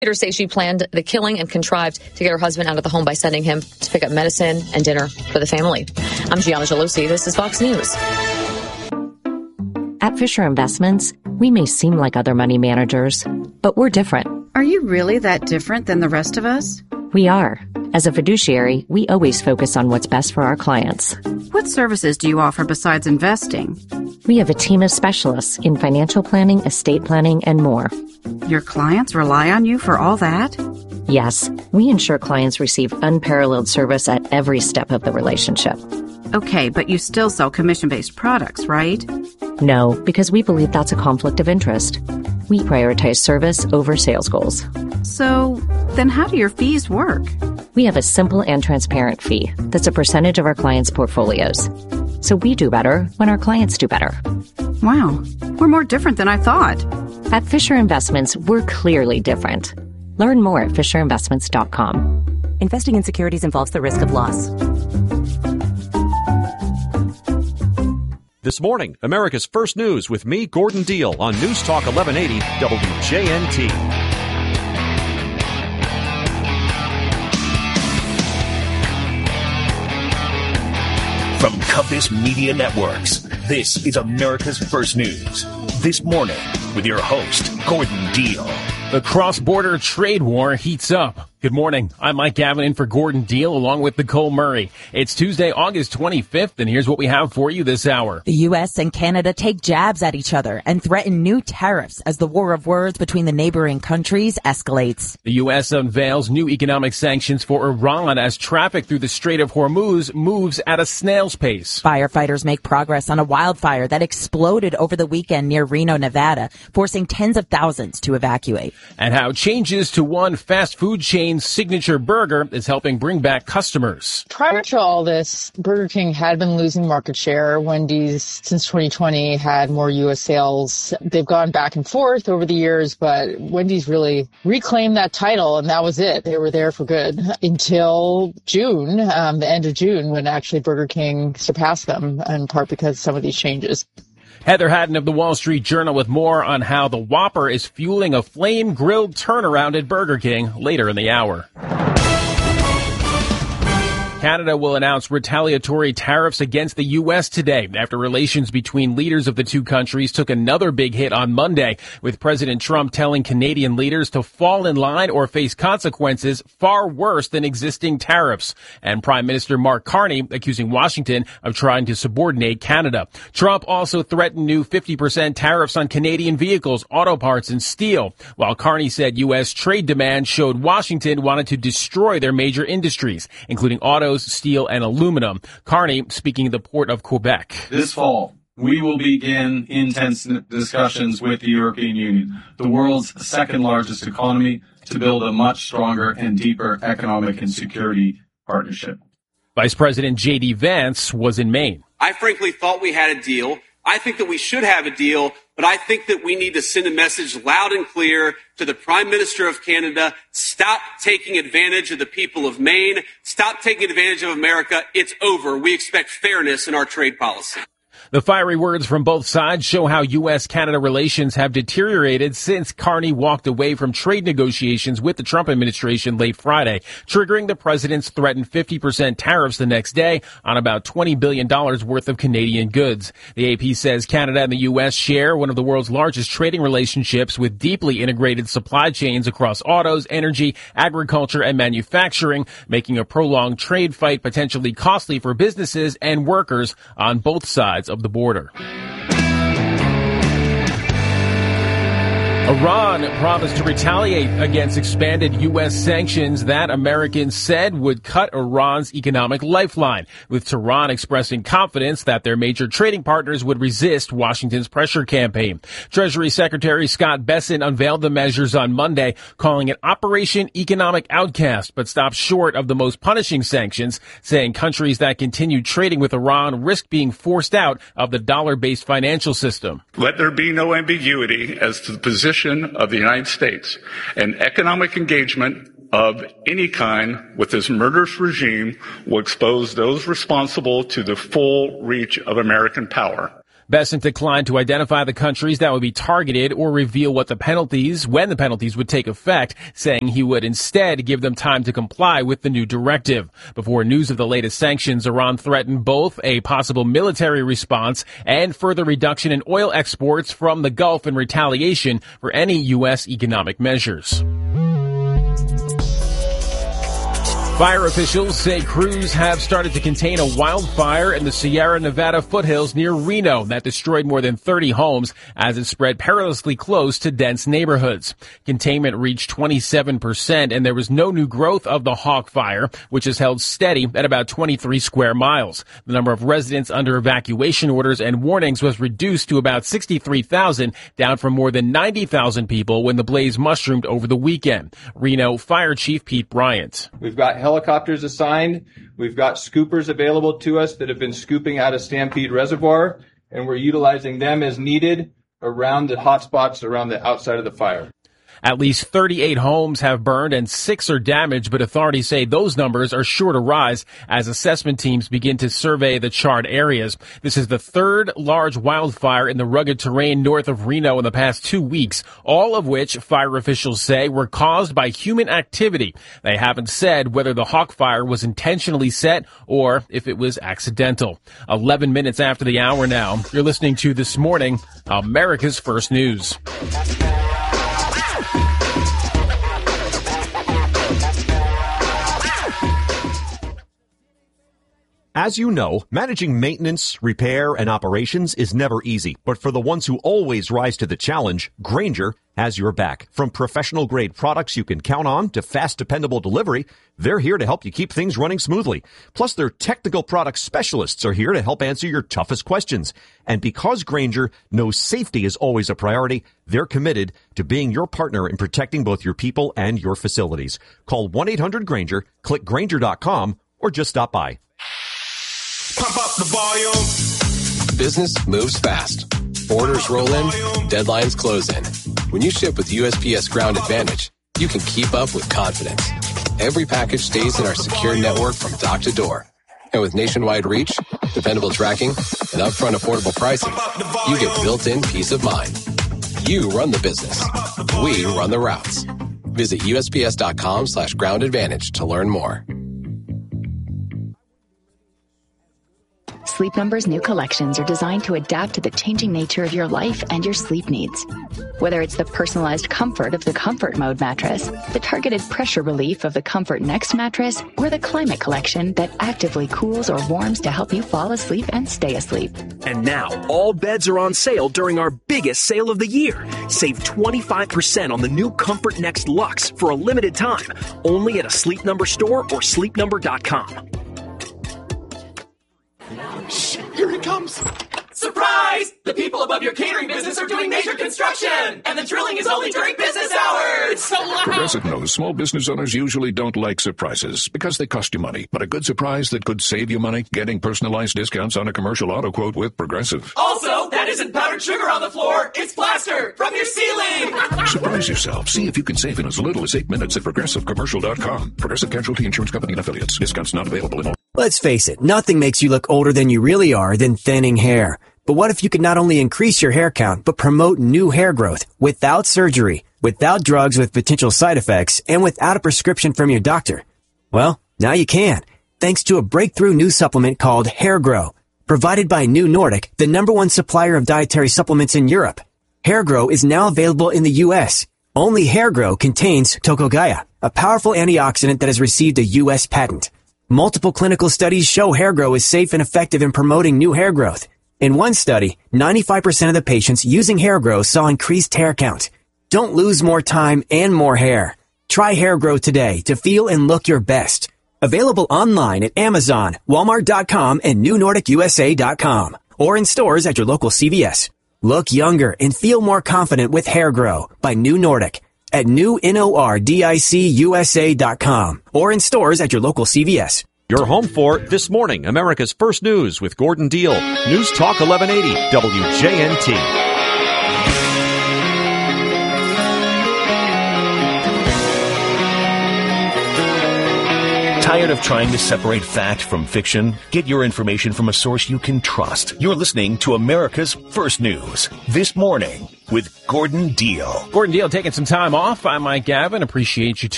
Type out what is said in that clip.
Investigators say she planned the killing and contrived to get her husband out of the home by sending him to pick up medicine and dinner for the family. I'm Gianna Gelosi. This is Fox News. At Fisher Investments, we may seem like other money managers, but we're different. Are you really that different than the rest of us? We are. As a fiduciary, we always focus on what's best for our clients. What services do you offer besides investing? We have a team of specialists in financial planning, estate planning, and more. Your clients rely on you for all that? Yes, we ensure clients receive unparalleled service at every step of the relationship. Okay, but you still sell commission-based products, right? No, because we believe that's a conflict of interest. We prioritize service over sales goals. So, then how do your fees work? We have a simple and transparent fee that's a percentage of our clients' portfolios. So we do better when our clients do better. Wow, we're more different than I thought. At Fisher Investments, we're clearly different. Learn more at fisherinvestments.com. Investing in securities involves the risk of loss. This morning, America's First News with me, Gordon Deal, on News Talk 1180 WJNT. From Compass Media Networks, this is America's First News. This morning, with your host, Gordon Deal. The cross-border trade war heats up. Good morning. I'm Mike Gavin in for Gordon Deal along with Nicole Murray. It's Tuesday, August 25th, and here's what we have for you this hour. The U.S. and Canada take jabs at each other and threaten new tariffs as the war of words between the neighboring countries escalates. The U.S. unveils new economic sanctions for Iran as traffic through the Strait of Hormuz moves at a snail's pace. Firefighters make progress on a wildfire that exploded over the weekend near Reno, Nevada, forcing tens of thousands to evacuate. And how changes to one fast food chain's signature burger is helping bring back customers. Prior to all this, Burger King had been losing market share. Wendy's, since 2020, had more U.S. sales. They've gone back and forth over the years, but Wendy's really reclaimed that title, and that was it. They were there for good until June, the end of June, when actually Burger King surpassed them, in part because of some of these changes. Heather Haddon of the Wall Street Journal with more on how the Whopper is fueling a flame-grilled turnaround at Burger King later in the hour. Canada will announce retaliatory tariffs against the U.S. today after relations between leaders of the two countries took another big hit on Monday, with President Trump telling Canadian leaders to fall in line or face consequences far worse than existing tariffs, and Prime Minister Mark Carney accusing Washington of trying to subordinate Canada. Trump also threatened new 50% tariffs on Canadian vehicles, auto parts, and steel, while Carney said U.S. trade demand showed Washington wanted to destroy their major industries, including autos, steel, and aluminum. Carney speaking at the Port of Quebec. This fall, we will begin intense discussions with the European Union, the world's second largest economy, to build a much stronger and deeper economic and security partnership. Vice President J.D. Vance was in Maine. I frankly thought we had a deal. I think that we should have a deal, but I think that we need to send a message loud and clear to the Prime Minister of Canada. Stop taking advantage of the people of Maine. Stop taking advantage of America. It's over. We expect fairness in our trade policy. The fiery words from both sides show how U.S.-Canada relations have deteriorated since Carney walked away from trade negotiations with the Trump administration late Friday, triggering the president's threatened 50% tariffs the next day on about $20 billion worth of Canadian goods. The AP says Canada and the U.S. share one of the world's largest trading relationships with deeply integrated supply chains across autos, energy, agriculture, and manufacturing, making a prolonged trade fight potentially costly for businesses and workers on both sides of the border. Iran promised to retaliate against expanded U.S. sanctions that Americans said would cut Iran's economic lifeline, with Tehran expressing confidence that their major trading partners would resist Washington's pressure campaign. Treasury Secretary Scott Bessent unveiled the measures on Monday, calling it Operation Economic Outcast, but stopped short of the most punishing sanctions, saying countries that continue trading with Iran risk being forced out of the dollar-based financial system. Let there be no ambiguity as to the position of the United States, and economic engagement of any kind with this murderous regime will expose those responsible to the full reach of American power. Bessent declined to identify the countries that would be targeted or reveal when the penalties would take effect, saying he would instead give them time to comply with the new directive. Before news of the latest sanctions, Iran threatened both a possible military response and further reduction in oil exports from the Gulf in retaliation for any U.S. economic measures. Fire officials say crews have started to contain a wildfire in the Sierra Nevada foothills near Reno that destroyed more than 30 homes as it spread perilously close to dense neighborhoods. Containment reached 27%, and there was no new growth of the Hawk Fire, which is held steady at about 23 square miles. The number of residents under evacuation orders and warnings was reduced to about 63,000, down from more than 90,000 people when the blaze mushroomed over the weekend. Reno Fire Chief Pete Bryant. We've got helicopters assigned. We've got scoopers available to us that have been scooping out of Stampede Reservoir, and we're utilizing them as needed around the hot spots around the outside of the fire. At least 38 homes have burned and 6 are damaged, but authorities say those numbers are sure to rise as assessment teams begin to survey the charred areas. This is the third large wildfire in the rugged terrain north of Reno in the past 2 weeks, all of which fire officials say were caused by human activity. They haven't said whether the Hawk Fire was intentionally set or if it was accidental. 11 minutes after the hour now, you're listening to This Morning, America's First News. As you know, managing maintenance, repair, and operations is never easy. But for the ones who always rise to the challenge, Grainger has your back. From professional-grade products you can count on to fast, dependable delivery, they're here to help you keep things running smoothly. Plus, their technical product specialists are here to help answer your toughest questions. And because Grainger knows safety is always a priority, they're committed to being your partner in protecting both your people and your facilities. Call 1-800-GRAINGER, click Grainger.com, or just stop by. Pump up the volume. Business moves fast. Orders roll in, deadlines close in. When you ship with USPS Ground Advantage, you can keep up with confidence. Every package stays in our secure network from dock to door. And with nationwide reach, dependable tracking, and upfront affordable pricing, you get built-in peace of mind. You run the business. We run the routes. Visit USPS.com/Ground Advantage to learn more. Sleep Number's new collections are designed to adapt to the changing nature of your life and your sleep needs. Whether it's the personalized comfort of the Comfort Mode mattress, the targeted pressure relief of the Comfort Next mattress, or the Climate Collection that actively cools or warms to help you fall asleep and stay asleep. And now, all beds are on sale during our biggest sale of the year. Save 25% on the new Comfort Next Luxe for a limited time, only at a Sleep Number store or sleepnumber.com. Shh, here he comes. Surprise! The people above your catering business are doing major construction, and the drilling is only during business hours. So loud. Progressive knows small business owners usually don't like surprises because they cost you money. But a good surprise that could save you money? Getting personalized discounts on a commercial auto quote with Progressive. Also, that isn't powdered sugar on the floor. It's plaster from your ceiling. Surprise yourself. See if you can save in as little as 8 minutes at ProgressiveCommercial.com. Progressive Casualty Insurance Company and Affiliates. Discounts not available in all. Let's face it, nothing makes you look older than you really are than thinning hair. But what if you could not only increase your hair count, but promote new hair growth without surgery, without drugs with potential side effects, and without a prescription from your doctor? Well, now you can, thanks to a breakthrough new supplement called Hair Grow, provided by New Nordic, the #1 supplier of dietary supplements in Europe. Hair Grow is now available in the U.S. Only Hair Grow contains Tocogaya, a powerful antioxidant that has received a U.S. patent. Multiple clinical studies show Hair Grow is safe and effective in promoting new hair growth. In one study, 95% of the patients using Hair Grow saw increased hair count. Don't lose more time and more hair. Try Hair Grow today to feel and look your best. Available online at Amazon, Walmart.com, and NewNordicUSA.com, or in stores at your local CVS. Look younger and feel more confident with Hair Grow by New Nordic at NewNordicUSA.com, or in stores at your local CVS. You're home for This Morning, America's First News with Gordon Deal. News Talk 1180, WJNT. Tired of trying to separate fact from fiction? Get your information from a source you can trust. You're listening to America's First News This Morning with Gordon Deal. Gordon Deal taking some time off. I'm Mike Gavin. Appreciate you